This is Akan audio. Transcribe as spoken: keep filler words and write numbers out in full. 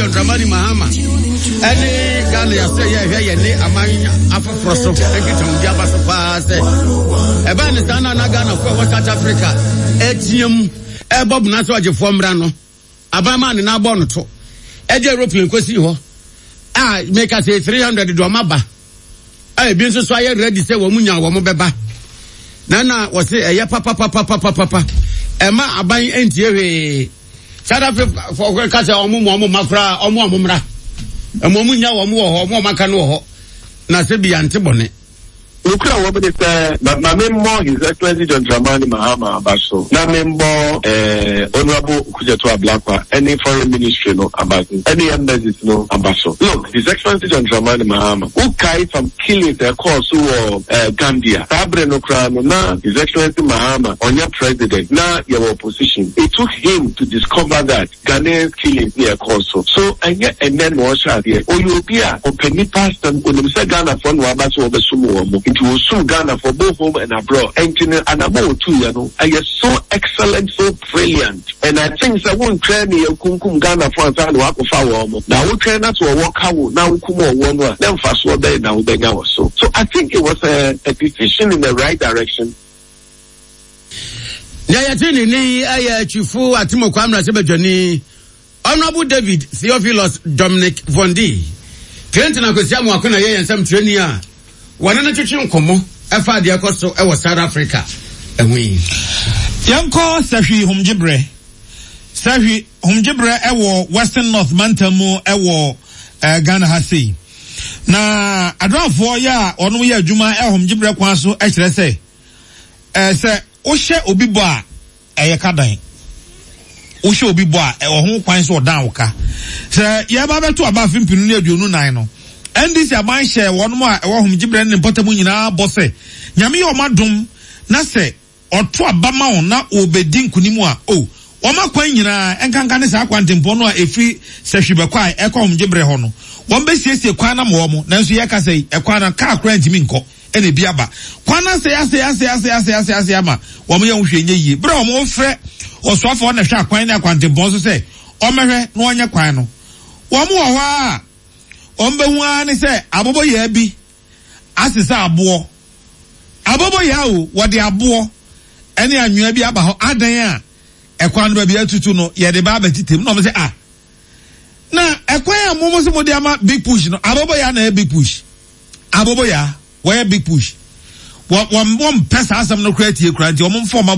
John Dramani Mahama. Any Ghana ya say ya here ne aman afoforo so ekiton dia baso pa say. Eba ni sana na Ghana for West Africa. Etiem e bob na so agefo mra no. Abama ni na bo no to. E je aeroplane kwesi ho. Ah make us say three hundred do amaba. Eh bi nso so aye ready say wo munya wo mo beba. Na na wo say eye papa papa papa papa. Ema aban entie we. South Africa for kase omo mo mo makra omo omo mra. Emo munya wo mo ho omo maka no ho. Na se bi ante bone. Ukra wo be say na na memmo His Excellency John Dramani Mahama abaso. Na membo eh Honorable Kujeto Ablakwa any foreign ministry no abaso. Any embassies no abaso. Look, His Excellency John Dramani Mahama who carried some killings a course who uh, Gambia. Sabre no kra no na His Excellency Mahama on your president na your opposition. It took him to discover that Ghanaians killing near course. So and yet and then was here. O you be a open past and when you say Ghana for no abaso obesumo. It will sue Ghana for both home and abroad. And about two, you know, I is so excellent, so brilliant. And I think that won't train me a kumkum Ghana for a time work of our now we train us to walk out now kumo one one then fast one day now then I so. So I think it was a, a decision in the right direction. Yeah, tini ni aya chifu atimo kwa amra sebe joni Honorable David Theophilus Dominic Vondi. Trent na kwesiamu wakuna yeye nsam training ya wana na chichi nkomo efa de akoso e wo South Africa enwi yanko Sahwi Humjibre Sahwi Humjibre e wo Western North Mantamu e wo uh, Ghana hasi na adranfo ya onu ya adwuma e Humjibre kwan so e kire se eh se wo hye obi bo a eye kadan wo hye obi bo a e wo ho kwan so dan wo ka se ye ba beto aba fimpinu ne aduonu nan no and this aban share one more e wo Humjibre ne potamu nyina bose nyame yo madum na se oto abama on na obedi nkunimu a o o makwan nyina enkanka ne sa kwantempo no a efi sehwebekwa e ko Humjibre ho no won be siesie kwan na mo mo nanso ye ka sei e kwan na ka kran ntimi nko ene biaba kwan na se ase ase ase ase ase ase ama wo mo ye nhwe nye yi bre wo mo frɛ osofo na hwa kwan na kwantempo so se o mehwe no onye kwan no wo mo wo ha ombe hu ani se abobo ya bi asisa abo abobo ya o wode abo ene anwea bi aba ho adan a ekwan no bi atutu no ye de ba batitem no me se ah na ekwan a momo se mode ama big push no abobo ya na big push abobo ya where big push wo wo pesa asam no create e kranti o mo form